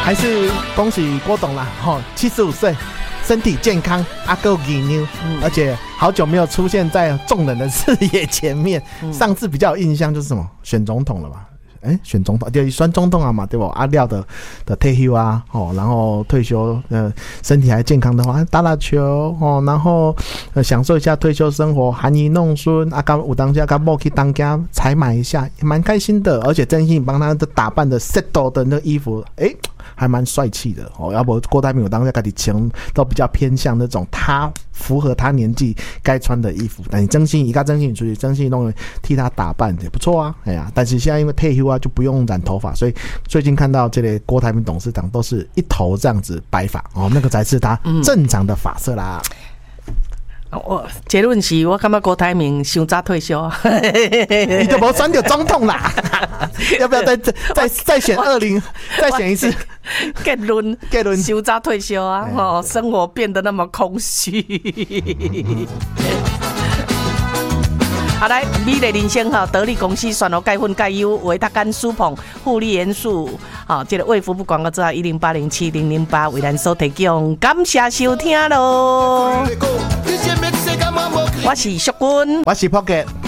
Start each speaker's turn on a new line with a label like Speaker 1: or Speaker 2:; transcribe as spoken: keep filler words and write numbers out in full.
Speaker 1: 还是恭喜郭董啦，哈，七十五岁，身体健康，阿够吉妞，而且好久没有出现在众人的视野前面。嗯、上次比较有印象就是什么选总统了吧？哎、欸，选总统就选总统啊嘛，对不？阿廖的的退休啊，哦，然后退休，呃，身体还健康的话，打打球哦，然后呃享受一下退休生活，含饴弄孙，啊，刚有当家刚某去当家采买一下，也蛮开心的。而且真心帮他的打扮的 settle 的那个衣服，哎、欸，还蛮帅气的哦。要不郭台铭有当家自己穿都比较偏向那种他符合他年纪该穿的衣服。但你真心一个真心出去，真心弄替他打扮也不错啊，哎呀，但是现在因为退休啊，就不用染头发，所以最近看到这类郭台铭董事长都是一头这样子白发哦，那个才是他正常的发色啦。
Speaker 2: 嗯、我结论是我感觉郭台铭伤早退休，
Speaker 1: 你就没选到总统啦，要不要再再再选二零，再选一次？
Speaker 2: 结论
Speaker 1: 结论
Speaker 2: 伤早退休啊！哦，生活变得那么空虚。好来，美丽人生哈，得力公司选好钙粉钙优维他甘舒捧护理元素，好，这个卫福部广告之后一零八零七零零八为咱所提供，感谢收听喽。我是淑君，
Speaker 1: 我是 Pocket。